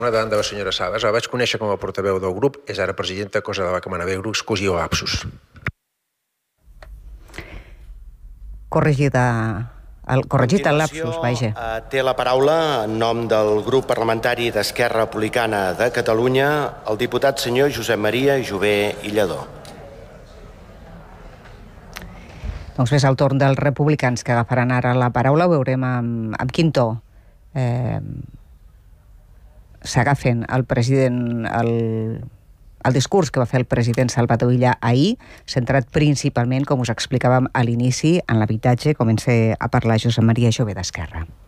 davant de la senyora Sales. La vaig conèixer com a portaveu del grup, és ara presidenta, cosa de la que m'anava a excusi o lapsus. Corregit el lapsus, vaja. Té la paraula en nom del grup parlamentari d'Esquerra Republicana de Catalunya el diputat senyor Josep Maria Jové i Lledó. Doncs és el torn dels republicans que agafaran ara la paraula. Veurem amb quin to s'agafen el president, el discurs que va fer el president Salvador Illa ahir, centrat principalment, com us explicàvem a l'inici, en l'habitatge. Comença a parlar Josep Maria Jové d'Esquerra.